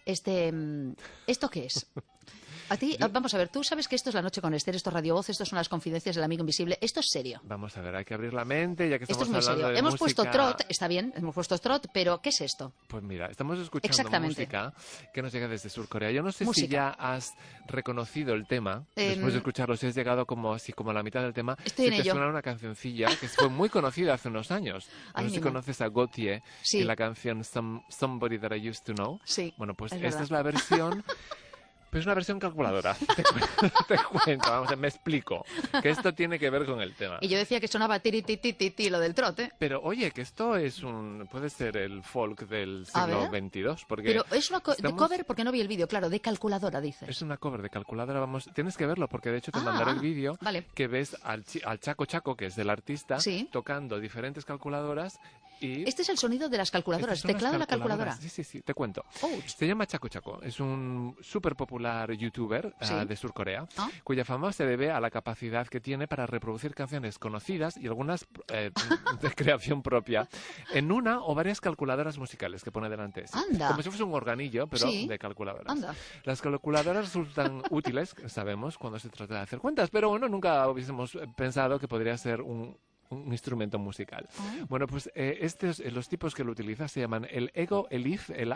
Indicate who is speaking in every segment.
Speaker 1: ¿Esto qué es? A ti, vamos a ver, tú sabes que esto es La Noche con Esther, esto es Radio Voz, esto son las confidencias del amigo invisible. Esto es serio.
Speaker 2: Vamos a ver, hay que abrir la mente, ya que
Speaker 1: Esto
Speaker 2: estamos
Speaker 1: es muy
Speaker 2: hablando
Speaker 1: serio.
Speaker 2: de
Speaker 1: Hemos
Speaker 2: música.
Speaker 1: puesto trot, está bien, hemos puesto trot, pero ¿qué es esto?
Speaker 2: Pues mira, estamos escuchando
Speaker 1: Exactamente.
Speaker 2: música que nos llega desde Sur Corea. Yo no sé si
Speaker 1: Música.
Speaker 2: ya has reconocido el tema, después de escucharlo, si has llegado como a la mitad del tema,
Speaker 1: Estoy
Speaker 2: si
Speaker 1: en
Speaker 2: te
Speaker 1: ello.
Speaker 2: suena una cancioncilla que fue muy conocida hace unos años. No
Speaker 1: Ay,
Speaker 2: sé si
Speaker 1: niña.
Speaker 2: conoces a Gautier
Speaker 1: Sí.
Speaker 2: y la canción Somebody That I Used to Know.
Speaker 1: Sí,
Speaker 2: Bueno, pues
Speaker 1: es
Speaker 2: esta
Speaker 1: verdad.
Speaker 2: es la versión... Pues es una versión calculadora. Te cuento, vamos, me explico. Que esto tiene que ver con el tema.
Speaker 1: Y yo decía que sonaba tiri ti ti ti ti lo del trot, ¿eh?
Speaker 2: Pero oye, que esto es puede ser el folk del siglo
Speaker 1: ver.
Speaker 2: XXII, porque
Speaker 1: Pero es una de
Speaker 2: estamos-
Speaker 1: cover, porque no vi el vídeo, claro, de calculadora, dices.
Speaker 2: es una cover de calculadora, vamos, tienes que verlo, porque de hecho te
Speaker 1: Ah,
Speaker 2: mandaré el vídeo
Speaker 1: vale.
Speaker 2: que ves al Chaco Chaco, que es del artista,
Speaker 1: Sí.
Speaker 2: tocando diferentes calculadoras y...
Speaker 1: Este es el sonido de las calculadoras,
Speaker 2: Estas son las
Speaker 1: teclado de la calculadora.
Speaker 2: calculadoras. Sí, te cuento.
Speaker 1: Ouch.
Speaker 2: Se llama Chaco Chaco. Es un súper popular youtuber
Speaker 1: Sí.
Speaker 2: de Sur Corea,
Speaker 1: Ah.
Speaker 2: cuya fama se debe a la capacidad que tiene para reproducir canciones conocidas y algunas de creación propia en una o varias calculadoras musicales que pone delante.
Speaker 1: Anda.
Speaker 2: Como si fuese un organillo, pero
Speaker 1: Sí.
Speaker 2: de calculadoras.
Speaker 1: Anda.
Speaker 2: Las calculadoras resultan útiles, sabemos, cuando se trata de hacer cuentas, pero bueno, nunca hubiésemos pensado que podría ser un instrumento musical.
Speaker 1: Ah.
Speaker 2: Bueno, pues los tipos que lo utilizan se llaman el Ego Elif, el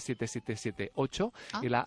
Speaker 2: AR7778
Speaker 1: Ah.
Speaker 2: y la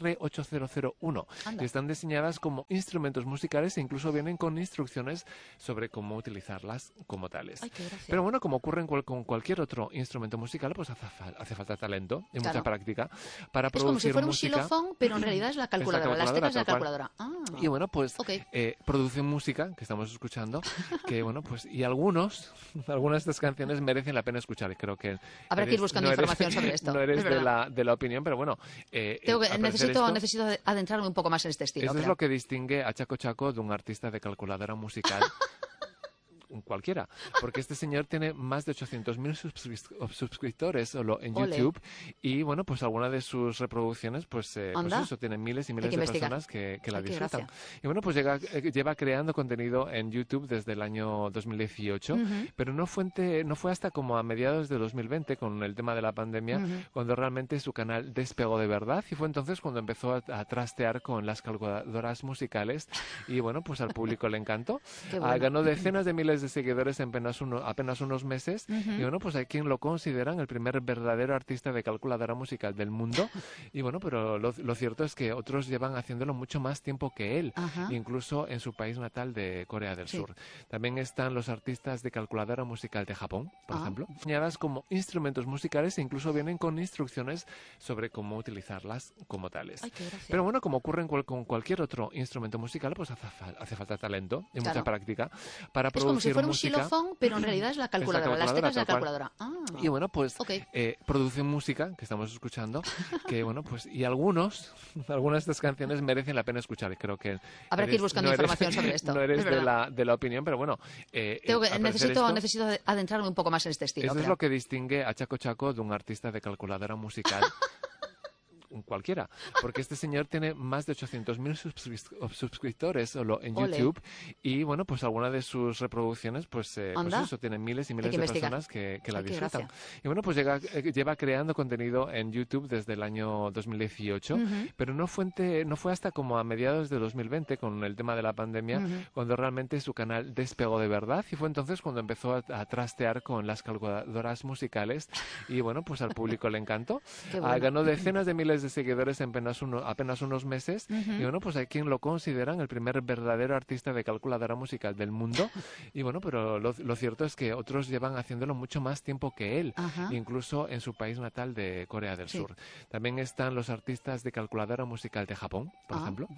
Speaker 2: AR8001.
Speaker 1: Anda.
Speaker 2: Y están diseñadas como instrumentos musicales e incluso vienen con instrucciones sobre cómo utilizarlas como tales.
Speaker 1: Ay, qué gracia.
Speaker 2: Pero bueno, como ocurre con cualquier otro instrumento musical, pues hace falta talento y mucha
Speaker 1: Claro.
Speaker 2: práctica para
Speaker 1: Es como si
Speaker 2: producir
Speaker 1: fuera un
Speaker 2: música.
Speaker 1: xilofón, pero en realidad es la calculadora, las teclas de la
Speaker 2: tal cual.
Speaker 1: calculadora. Ah.
Speaker 2: Y bueno, pues
Speaker 1: Ok.
Speaker 2: producen música, que estamos escuchando, que bueno, pues y algunas de estas canciones merecen la pena escuchar. Y creo que
Speaker 1: Habrá que ir buscando información sobre esto.
Speaker 2: No eres
Speaker 1: Es verdad.
Speaker 2: de la opinión, pero bueno.
Speaker 1: Necesito adentrarme un poco más en este estilo.
Speaker 2: Eso es
Speaker 1: creo.
Speaker 2: lo que distingue a Chaco Chaco de un artista de calculadora musical. Cualquiera, porque este señor tiene más de 800.000 suscriptores solo en
Speaker 1: Ole.
Speaker 2: YouTube y bueno, pues alguna de sus reproducciones pues
Speaker 1: Anda.
Speaker 2: eso, tienen miles y miles
Speaker 1: que
Speaker 2: de
Speaker 1: investigar.
Speaker 2: personas que la
Speaker 1: Ay, qué
Speaker 2: disfrutan.
Speaker 1: gracia.
Speaker 2: Y bueno, pues lleva creando contenido en YouTube desde el año 2018, pero no fue hasta como a mediados de 2020 con el tema de la pandemia cuando realmente su canal despegó de verdad y fue entonces cuando empezó a trastear con las calculadoras musicales y bueno, pues al público le encantó.
Speaker 1: Qué bueno.
Speaker 2: Ganó decenas de miles de seguidores en apenas unos meses y bueno, pues hay quien lo consideran el primer verdadero artista de calculadora musical del mundo y bueno, pero lo cierto es que otros llevan haciéndolo mucho más tiempo que él,
Speaker 1: Ajá.
Speaker 2: incluso en su país natal de Corea del
Speaker 1: Sí.
Speaker 2: Sur. También están los artistas de calculadora musical de Japón, por
Speaker 1: Ah.
Speaker 2: ejemplo, diseñadas como instrumentos musicales e incluso vienen con instrucciones sobre cómo utilizarlas como tales.
Speaker 1: Ay, qué gracia.
Speaker 2: Pero bueno, como ocurre con cualquier otro instrumento musical, pues hace falta talento y mucha
Speaker 1: Claro.
Speaker 2: práctica para
Speaker 1: Es como si
Speaker 2: producir
Speaker 1: fuera un
Speaker 2: música.
Speaker 1: xilofón, pero en realidad es la calculadora, las teclas de la
Speaker 2: tal cual.
Speaker 1: calculadora. Ah.
Speaker 2: Y bueno, pues
Speaker 1: Ok.
Speaker 2: producen música, que estamos escuchando, que bueno, pues y algunas de estas canciones merecen la pena escuchar. Y creo que
Speaker 1: Habrá que ir buscando información sobre esto.
Speaker 2: No eres
Speaker 1: Es
Speaker 2: de
Speaker 1: verdad.
Speaker 2: la opinión, pero bueno.
Speaker 1: Necesito adentrarme un poco más en este estilo.
Speaker 2: Eso es
Speaker 1: creo.
Speaker 2: lo que distingue a Chaco Chaco de un artista de calculadora musical. Cualquiera, porque este señor tiene más de 800.000 suscriptores solo en
Speaker 1: Ole.
Speaker 2: YouTube y bueno, pues alguna de sus reproducciones pues
Speaker 1: Anda.
Speaker 2: eso, tienen miles y miles
Speaker 1: que
Speaker 2: de
Speaker 1: investigar.
Speaker 2: personas que la
Speaker 1: Ay, qué
Speaker 2: disfrutan.
Speaker 1: gracia.
Speaker 2: Y bueno, pues lleva creando contenido en YouTube desde el año 2018, pero no fue hasta como a mediados de 2020 con el tema de la pandemia cuando realmente su canal despegó de verdad y fue entonces cuando empezó a trastear con las calculadoras musicales y bueno, pues al público le encantó.
Speaker 1: Qué bueno.
Speaker 2: Ganó decenas de miles de seguidores en apenas unos meses y bueno, pues hay quien lo consideran el primer verdadero artista de calculadora musical del mundo y bueno, pero lo cierto es que otros llevan haciéndolo mucho más tiempo que él,
Speaker 1: Ajá.
Speaker 2: incluso en su país natal de Corea del
Speaker 1: Sí.
Speaker 2: Sur. También están los artistas de calculadora musical de Japón, por
Speaker 1: Ah.
Speaker 2: ejemplo,